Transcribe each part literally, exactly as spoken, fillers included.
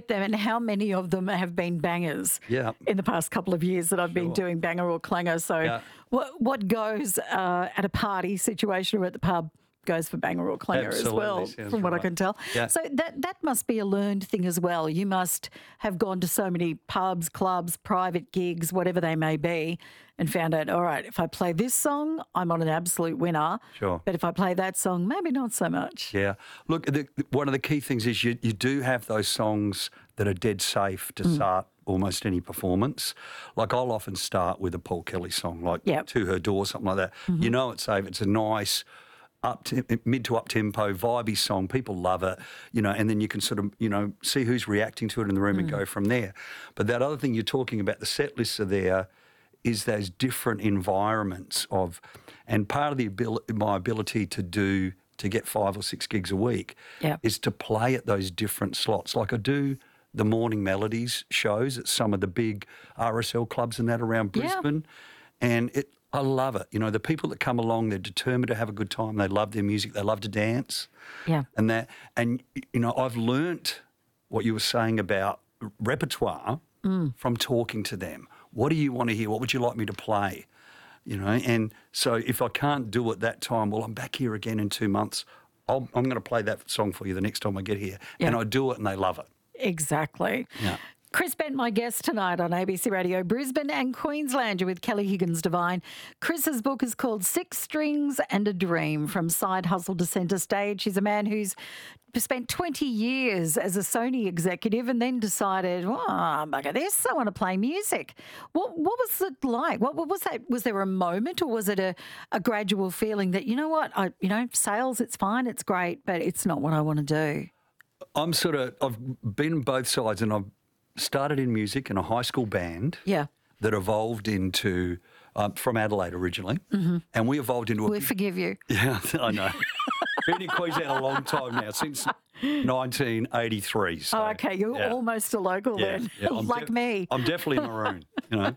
them, and how many of them have been bangers Yeah. in the past couple of years that I've been Sure. doing banger or clanger. So Yeah. what what goes uh, at a party situation or at the pub goes for banger or clanger as Absolutely, well, sounds from what I right. can tell. Yeah. So that that must be a learned thing as well. You must have gone to so many pubs, clubs, private gigs, whatever they may be, and found out, all right, if I play this song, I'm on an absolute winner. Sure. But if I play that song, maybe not so much. Yeah. Look, the, one of the key things is you, you do have those songs that are dead safe to start almost any performance. Like I'll often start with a Paul Kelly song, like Yep. To Her Door, something like that. You know it's safe. It's a nice up to, mid to up tempo, vibey song. People love it, you know, and then you can sort of, you know, see who's reacting to it in the room and go from there. But that other thing you're talking about, the set lists are there, is those different environments of, and part of the ability, my ability to do, to get five or six gigs a week Yep. is to play at those different slots. Like I do the Morning Melodies shows at some of the big R S L clubs and that around Yeah. Brisbane. And it, I love it. You know, the people that come along, they're determined to have a good time. They love their music. They love to dance. Yeah. And that, and you know, I've learnt what you were saying about repertoire from talking to them. What do you want to hear? What would you like me to play? You know, and so if I can't do it that time, well, I'm back here again in two months. I'll, I'm going to play that song for you the next time I get here. Yeah. And I do it and they love it. Exactly. Yeah. Chris Bent, my guest tonight on A B C Radio Brisbane and Queenslander with Kelly Higgins Devine. Chris's book is called Six Strings and a Dream, From Side Hustle to Centre Stage. He's a man who's spent twenty years as a Sony executive and then decided, oh, bugger this, I want to play music. What what was it like? What, what was that? Was there a moment, or was it a, a gradual feeling that, you know what, I you know, sales, it's fine, it's great, but it's not what I want to do? I'm sort of, I've been on both sides, and I've started in music in a high school band. Yeah. That evolved into, um, from Adelaide originally, mm-hmm. and we evolved into a We big- forgive you. Yeah, I know. Been in Queensland a long time now, since nineteen eighty-three. So, Oh, okay. You're yeah. almost a local Yeah, then, yeah, I'm like def- me. I'm definitely maroon, you know.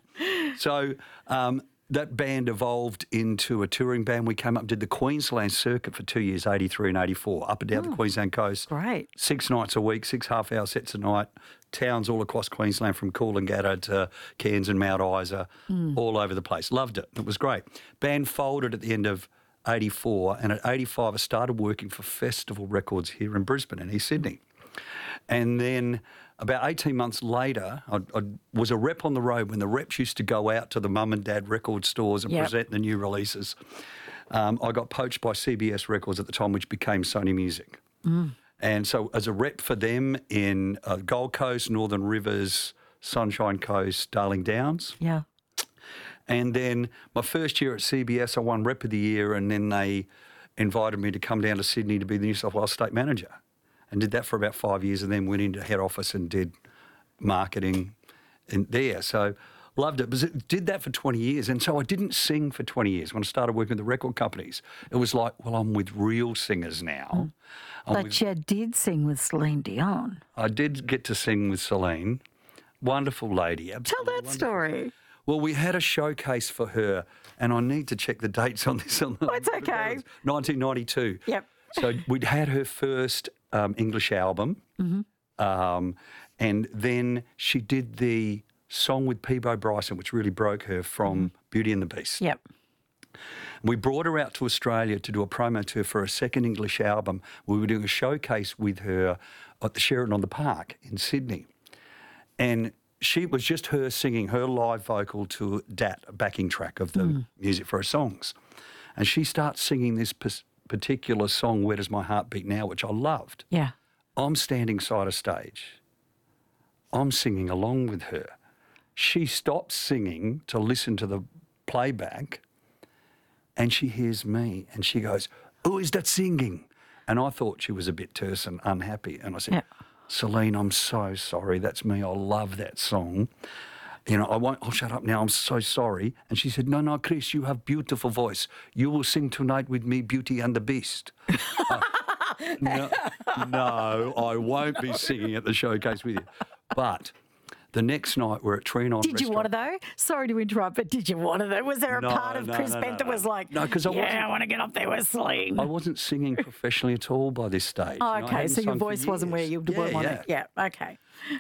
So um, that band evolved into a touring band. We came up and did the Queensland circuit for two years, eighty-three and eighty-four, up and down the Queensland coast. Great. Six nights a week, six half-hour sets a night, towns all across Queensland from Coolangatta to Cairns and Mount Isa, all over the place. Loved it. It was great. Band folded at the end of eighty-four, and at eighty-five I started working for Festival Records here in Brisbane and East Sydney. And then about eighteen months later, I, I was a rep on the road when the reps used to go out to the mum and dad record stores and Yep. present the new releases. Um, I got poached by C B S Records at the time, which became Sony Music. And so as a rep for them in uh, Gold Coast, Northern Rivers, Sunshine Coast, Darling Downs. Yeah. And then my first year at C B S, I won Rep of the Year, and then they invited me to come down to Sydney to be the New South Wales State Manager, and did that for about five years, and then went into head office and did marketing in there. So loved it. But it did that for twenty years, and so I didn't sing for twenty years. When I started working with the record companies, it was like, well, I'm with real singers now. I'm But with- you did sing with Celine Dion. I did get to sing with Celine. Wonderful lady. Tell absolutely that wonderful. story. Well, we had a showcase for her, and I need to check the dates on this. On the, Oh, it's okay. nineteen ninety-two. Yep. So we'd had her first um, English album, um, and then she did the song with Peabo Bryson, which really broke her, from Beauty and the Beast. Yep. We brought her out to Australia to do a promo tour for her second English album. We were doing a showcase with her at the Sheraton on the Park in Sydney. And she was just her singing her live vocal to D A T, a backing track of the music for her songs. And she starts singing this p- particular song, Where Does My Heart Beat Now, which I loved. Yeah. I'm standing side of stage. I'm singing along with her. She stops singing to listen to the playback, and she hears me, and she goes, "Who is that singing?" And I thought she was a bit terse and unhappy. And I said, Yeah. "Celine, I'm so sorry. That's me. I love that song. You know, I won't, I'll shut up now. I'm so sorry." And she said, "No, no, Chris, you have beautiful voice. You will sing tonight with me, Beauty and the Beast." Uh, no, no, I won't be singing at the showcase with you. But the next night we're at Trianon Did you want Restaurant. to though? Sorry to interrupt, but did you want to though? Was there a No, part of no, Chris no, Bent no, that no. was like, No, 'cause I yeah, wasn't- I want to get up there with Celine? I wasn't singing professionally at all by this stage. Oh, You know, I okay, hadn't so your sung for voice wasn't where years. you yeah, would want yeah. it. Yeah, okay.